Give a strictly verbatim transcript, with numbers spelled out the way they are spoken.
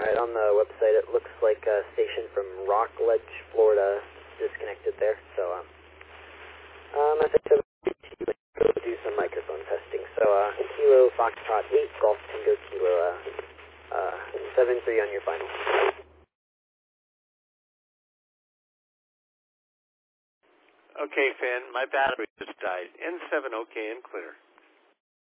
Alright, on the website it looks like a station from Rockledge, Florida, disconnected there. So, um, um, as I said, go do some microphone testing. So, uh, Kilo Foxtrot eight, Golf Tango Kilo, uh, uh, seven three on your final. Okay, Finn, my battery just died. N seven okay and clear.